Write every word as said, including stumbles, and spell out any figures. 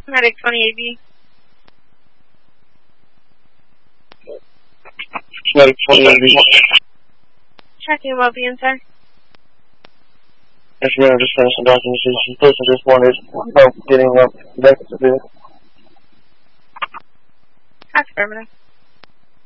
Medic twenty A B. Medic twenty A B. Checking about the inside. Yes, ma'am, just finishing documentation. Person just wanted help getting up next to this. Affirmative.